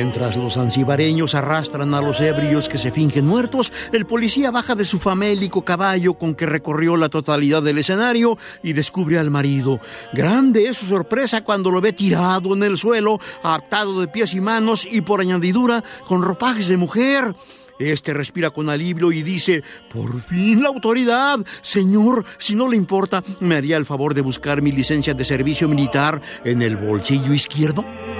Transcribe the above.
Mientras los zanzibareños arrastran a los ebrios que se fingen muertos, el policía baja de su famélico caballo con que recorrió la totalidad del escenario y descubre al marido. Grande es su sorpresa cuando lo ve tirado en el suelo, atado de pies y manos y por añadidura con ropajes de mujer. Este respira con alivio y dice: «Por fin la autoridad. Señor, si no le importa, ¿me haría el favor de buscar mi licencia de servicio militar en el bolsillo izquierdo?».